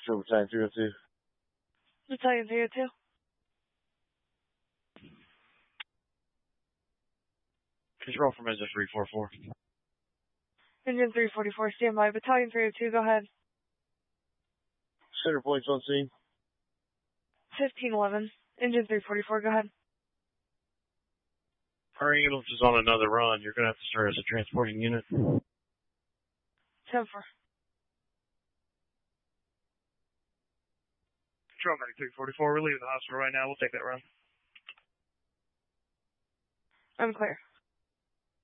Patrol Battalion 302. Battalion 302. Control from engine 344. Engine 344, stand by. Battalion 302, go ahead. Center points on scene. 1511. Engine 344, go ahead. Our ambulance is on another run. You're going to have to start as a transporting unit. 10-4. Control Medic 344, we're leaving the hospital right now. We'll take that run. I'm clear.